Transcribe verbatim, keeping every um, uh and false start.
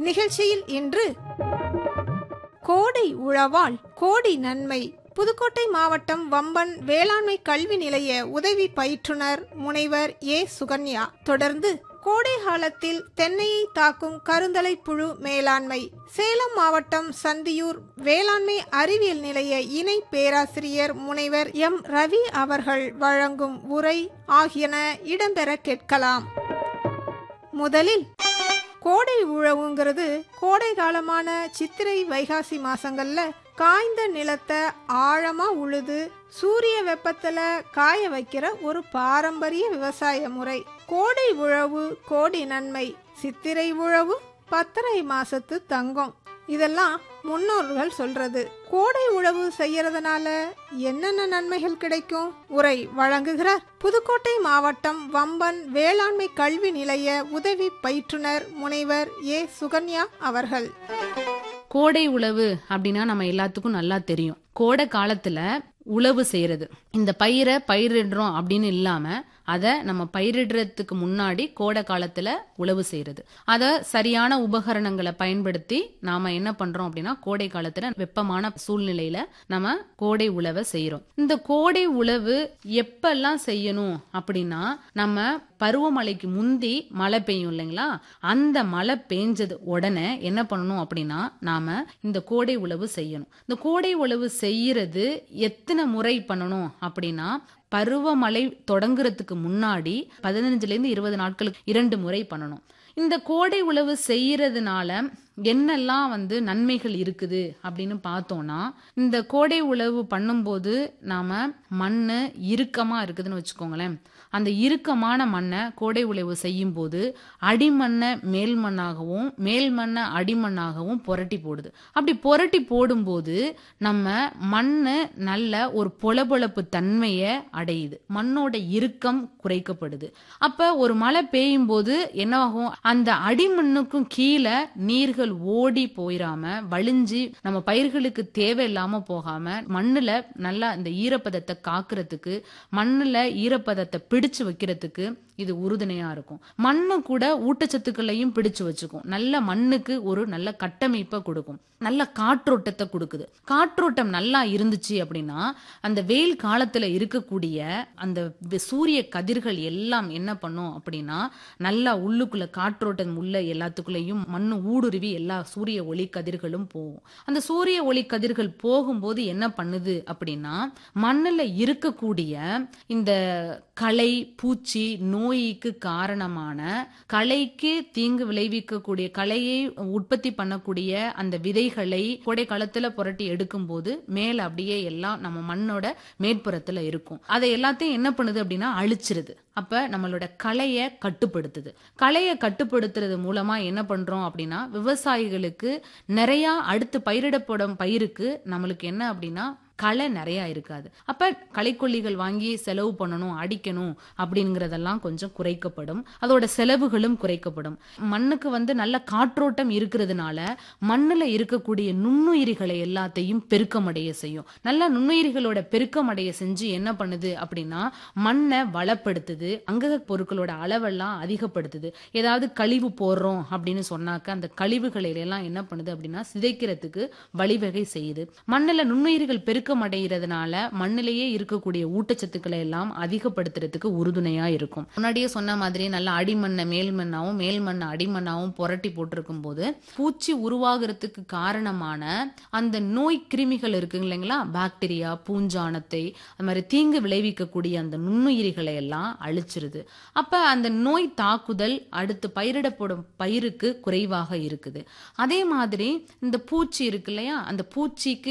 நிகழ்ச்சியில் இன்று கோடை உழவால் கோடி நன்மை. புதுக்கோட்டை மாவட்டம் வம்பன் வேளாண்மை கல்வி நிலைய உதவி பயிற்றுனர் முனைவர் ஏ சுகன்யா தொடர்ந்து கோடை காலத்தில் தென்னையை தாக்கும் கருந்தலை புழு மேலாண்மை, சேலம் மாவட்டம் சந்தியூர் வேளாண்மை அறிவியல் நிலைய இணை பேராசிரியர் முனைவர் எம் ரவி அவர்கள் வழங்கும் உரை ஆகியன இடம்பெற கேட்கலாம். முதலில் கோடை உழவுங்கிறது கோடை காலமான சித்திரை வைகாசி மாசங்கள்ல காய்ந்த நிலத்தை ஆழமா உழுது சூரிய வெப்பத்துல காய வைக்கிற ஒரு பாரம்பரிய விவசாய முறை. கோடை உழவு கோடி நன்மை, சித்திரை உழவு பத்தரை மாசத்து தங்கம், இதெல்லாம் முன்னோர்கள் சொல்றது. கோடை உழவு செய்யறதுனால என்னென்ன நன்மைகள் கிடைக்கும்? உரை வழங்குகிறார் புதுக்கோட்டை மாவட்டம் வம்பன் வேளாண்மை கல்வி நிலைய உதவி பயிற்றுனர் முனைவர் ஏ சுகன்யா அவர்கள். கோடை உழவு அப்படின்னா நம்ம எல்லாத்துக்கும் நல்லா தெரியும். கோடை காலத்துல உழவு செய்யறது, இந்த பயிரை பயிரிடுறோம் அப்படின்னு இல்லாம அத நம்ம பயிரிடுறதுக்கு முன்னாடி கோடை காலத்துல உழவு செய்யறது. அத சரியான உபகரணங்களை பயன்படுத்தி நாம என்ன பண்றோம் அப்படின்னா கோடை காலத்துல வெப்பமான சூழ்நிலையில நம்ம கோடை உழவை செய்யறோம். இந்த கோடை உழவு எப்பெல்லாம் செய்யணும் அப்படின்னா, நம்ம பருவமழைக்கு முந்தி மழை பெய்யும் இல்லைங்களா, அந்த மழை பெஞ்சது உடனே என்ன பண்ணணும் அப்படின்னா நாம இந்த கோடை உழவு செய்யணும். இந்த கோடை உழவு செய்யறது எத்தனை முறை பண்ணணும் அப்படின்னா, பருவமழை தொடங்குறதுக்கு முன்னாடி பதினஞ்சுல இருந்து இருபது நாட்களுக்கு இரண்டு முறை பண்ணணும். இந்த கோடை உழவு செய்யறதுனால என்னெல்லாம் வந்து நன்மைகள் இருக்குது அப்படின்னு பார்த்தோம்னா, இந்த கோடை உழவு பண்ணும்போது நாம மண்ணு இறுக்கமா இருக்குதுன்னு வச்சுக்கோங்களேன், அந்த இறுக்கமான மண்ணை கோடை உழவு செய்யும் போது அடிமண்ணை மேல் மண்ணாகவும் மேல் மண்ணை அடிமண்ணாகவும் புரட்டி போடுது. அப்படி புரட்டி போடும்போது நம்ம மண்ணு நல்ல ஒரு பொலபொலப்பு தன்மையை அடையுது, மண்ணோட இறுக்கம் குறைக்கப்படுது. அப்ப ஒரு மழை பெய்யும் போது என்னவாகும், அந்த அடிமண்ணுக்கும் கீழே நீர்கள் ஓடி போயிடாம வழிஞ்சு நம்ம பயிர்களுக்கு தேவையில்லாம போகாம மண்ணுல நல்லா இந்த ஈரப்பதத்தை காக்குறதுக்கு, மண்ணுல ஈரப்பதத்தை பிடிச்சு வைக்கிறதுக்கு இது உறுதுணையா இருக்கும். மண்ணு கூட ஊட்டச்சத்துக்களையும் பிடிச்சு வச்சுக்கும், நல்ல மண்ணுக்கு ஒரு நல்ல கட்டமைப்பை கொடுக்கும், நல்ல காற்றோட்டத்தை கொடுக்குது. காற்றோட்டம் நல்லா இருந்துச்சு அப்படின்னா அந்த வெயில் காலத்துல இருக்கக்கூடிய அந்த சூரிய கதிர்கள் எல்லாம் என்ன பண்ணும் அப்படின்னா நல்லா உள்ளுக்குள்ள காற்றோட்டம் உள்ள எல்லாத்துக்குள்ளேயும் மண்ணு ஊடுருவி எல்லா சூரிய ஒளி கதிர்களும் போகும். அந்த சூரிய ஒளி கதிர்கள் போகும்போது என்ன பண்ணுது அப்படின்னா மண்ணுல இருக்கக்கூடிய இந்த களை, பூச்சி, நோய்க்கு காரணமான களைக்கு தீங்கு விளைவிக்கக்கூடிய களையை உற்பத்தி பண்ணக்கூடிய அந்த விதைகளை கோடை காலத்துல புரட்டி எடுக்கும் போது மேல அப்படியே எல்லாம் நம்ம மண்ணோட மேற்புறத்துல இருக்கும். அதை எல்லாத்தையும் என்ன பண்ணுது அப்படின்னா அழிச்சிருது. அப்ப நம்மளோட களையை கட்டுப்படுத்துது. களையை கட்டுப்படுத்துறது மூலமா என்ன பண்றோம் அப்படின்னா விவசாயிகளுக்கு நிறைய அடுத்து பயிரிடப்படும் பயிருக்கு நம்மளுக்கு என்ன அப்படின்னா களை நிறைய இருக்காது. அப்ப களைக்கொல்லிகள் வாங்கி செலவு பண்ணணும், அடிக்கணும் அப்படிங்கறதெல்லாம் கொஞ்சம் குறைக்கப்படும், அதோட செலவுகளும் குறைக்கப்படும். மண்ணுக்கு வந்து நல்ல காற்றோட்டம் இருக்கிறதுனால மண்ணுல இருக்கக்கூடிய நுண்ணுயிரிகளை எல்லாத்தையும் பெருக்கமடைய செய்யும். நல்ல நுண்ணுயிரிகளோட பெருக்கமடைய செஞ்சு என்ன பண்ணுது அப்படின்னா மண்ணை வளப்படுத்துது, அங்க பொருட்களோட அளவெல்லாம் அதிகப்படுத்துது. ஏதாவது கழிவு போடுறோம் அப்படின்னு சொன்னாக்க அந்த கழிவுகளை எல்லாம் என்ன பண்ணுது அப்படின்னா சிதைக்கிறதுக்கு வழிவகை செய்யுது. மண்ணுல நுண்ணுயிரிகள் பெருக்க அடைகிறதுனால மண்ணிலேயே இருக்கக்கூடிய ஊட்டச்சத்துக்களை எல்லாம் அதிகப்படுத்துறதுக்கு உறுதுணையா இருக்கும். முன்னாடியே சொன்ன மாதிரி நல்ல அடிமண்ணை மேல் மண்ணாவும் மேல் மண்ணை அடிமண்ணாவும் புரட்டி போட்டிருக்கும் போது பூச்சி உருவாகிறதுக்கு காரணமான அந்த நோய் கிருமிகள் இருக்கு இல்லைங்களா, பாக்டீரியா, பூஞ்சானத்தை, அது மாதிரி தீங்கு விளைவிக்கக்கூடிய அந்த நுண்ணுயிரிகளை எல்லாம் அழிச்சிருது. அப்ப அந்த நோய் தாக்குதல் அடுத்து பயிரிடப்படும் பயிருக்கு குறைவாக இருக்குது. அதே மாதிரி இந்த பூச்சி இருக்கு இல்லையா, அந்த பூச்சிக்கு